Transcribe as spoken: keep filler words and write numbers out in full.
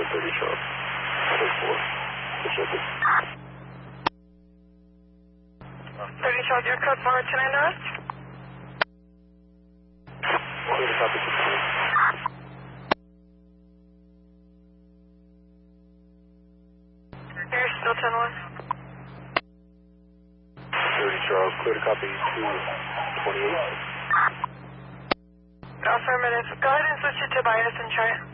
thirty Charles. four. Pacific. thirty Charles, your code forward to nine West. Clear to copy sixteen. You're still ten one. thirty Charles, clear to copy two twenty-eight. Affirmative. Go ahead and switch it to bias and try.